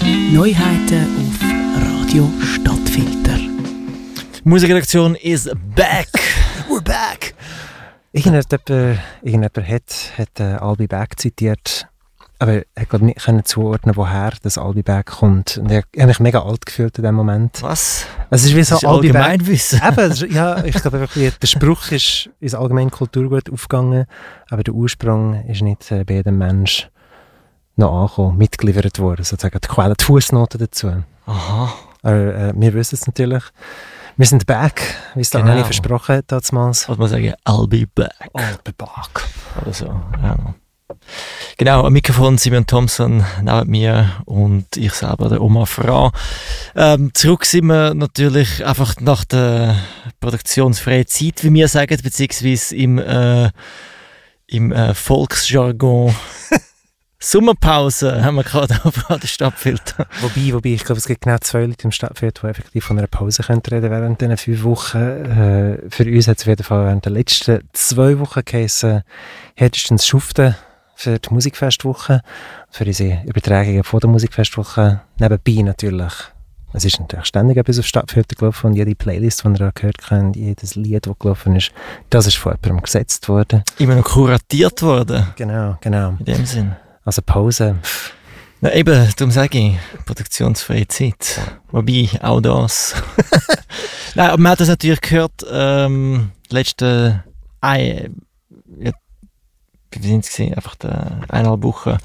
Neuheiten auf Radio Stadtfilter. Die Musikredaktion is back. We're back. Irgendjemand hat I'll be back zitiert, aber er konnte nicht zuordnen, woher das I'll be back kommt. Und ich habe mich mega alt gefühlt in dem Moment. Was? Es ist wie so I'll be back. Allgemeinwissen. Eben, ja, ich glaube wirklich, der Spruch ist ins allgemeine Kulturgut aufgegangen, aber der Ursprung ist nicht bei jedem Mensch noch angekommen, mitgeliefert worden, sozusagen die Quelle, die Fußnoten dazu. Aha. Aber wir wissen es natürlich. Wir sind back, wie es der Anni versprochen hat damals. Was man sagen, I'll be back. I'll be back. Oder so, ja. Genau, am Mikrofon Simon Thompson neben mir und ich selber, der Omar Fra. Zurück sind wir natürlich einfach nach der produktionsfreien Zeit, wie wir sagen, beziehungsweise im Volksjargon. Sommerpause haben wir gerade auf Radio Stadtfilter. Wobei, ich glaube, es gibt genau 2 Leute im Stadtfilter, die effektiv von einer Pause reden können während diesen 5 Wochen. Für uns hat es auf jeden Fall während der letzten 2 Wochen geheißen, härtestens schuften für die Musikfestwoche, für unsere Übertragungen von der Musikfestwoche. Nebenbei natürlich. Es ist natürlich ständig etwas auf Stadtfilter gelaufen und jede Playlist, die ihr da gehört habt, jedes Lied, das gelaufen ist, das ist von jemandem gesetzt worden. Immer noch kuratiert worden. Genau. In dem Sinn. Also Pause. Na eben, darum sage ich, produktionsfreie Zeit. Wobei, auch das. Nein, aber man hat das natürlich gehört, letzte, wie sind es gewesen? Einfach 1,5 Wochen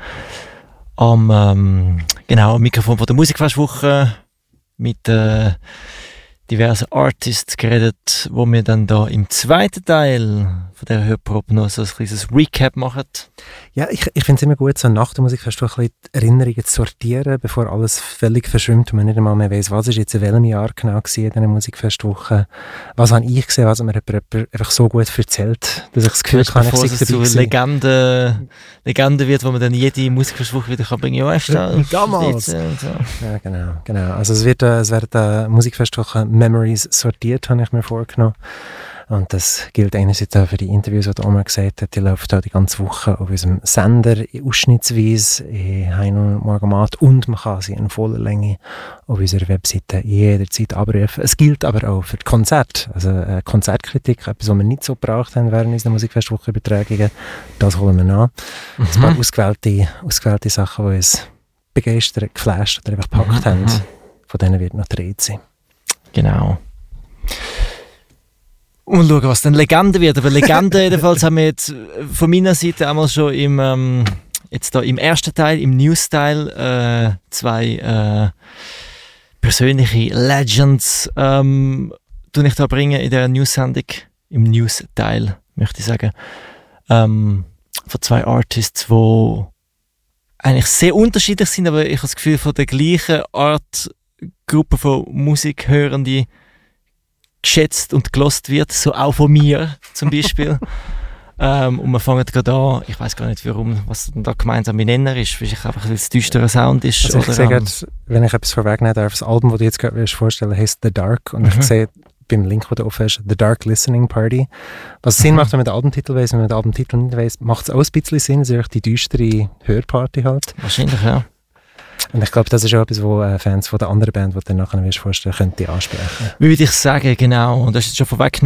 am Mikrofon von der Musikfestwoche mit diversen Artists geredet, wo wir dann da im zweiten Teil von dieser Hörprobe noch so ein kleines Recap machen. Ja, ich finde es immer gut, so nach der Musikfestwoche ein bisschen Erinnerungen zu sortieren, bevor alles völlig verschwimmt und man nicht einmal mehr weiss, was ist jetzt in welchem Jahr genau gewesen in dieser Musikfestwoche. Was habe ich gesehen, was mir jemand einfach so gut erzählt, dass ich das Gefühl habe, bevor es zu Legende wird, wo man dann jede Musikfestwoche wieder kann bringen kann. Damals! Ja, genau. Also es werden Musikfestwoche Memories sortiert, habe ich mir vorgenommen. Und das gilt einerseits auch für die Interviews, die Omar gesagt hat, die laufen die ganze Woche auf unserem Sender, ausschnittsweise, in Heino Morgomat, und man kann sie in voller Länge auf unserer Webseite jederzeit abrufen. Es gilt aber auch für die Konzerte, also Konzertkritik, etwas, was wir nicht so gebraucht haben während unserer Musikfestwoche-Übertragungen, das holen wir nach. Ein paar ausgewählte Sachen, die uns begeistert, geflasht oder einfach gepackt haben, von denen wird noch die Rede sein. Genau. Und schauen, was dann Legende wird. Aber Legende, jedenfalls haben wir jetzt von meiner Seite einmal schon im ersten Teil, im News-Teil, 2 persönliche Legends tue ich da bringen in der News-Sendung, im News-Teil, möchte ich sagen, von 2 Artists, die eigentlich sehr unterschiedlich sind, aber ich habe das Gefühl, von der gleichen Art Gruppe von Musikhörenden geschätzt und gelost wird, so auch von mir zum Beispiel. Und wir fangen gerade an, ich weiß gar nicht warum, was da gemeinsame Nenner ist, weil es einfach ein düsterer Sound ist. Also ich sehe gerade, wenn ich etwas vorwegnehmen darf, das Album, das du jetzt gerade vorstellen heisst The Dark, und ich sehe beim Link, den du offen hast, The Dark Listening Party. Was Sinn macht, wenn man den Albumtitel weiss, wenn man den Albumtitel nicht weiss, macht es auch ein bisschen Sinn, es ist die düstere Hörparty halt. Wahrscheinlich, ja. Und ich glaube, das ist auch etwas, wo Fans von der anderen Band, die du dann nachher vorstellen, könnte ansprechen. Würde ich sagen, genau. Und das ist schon vorweg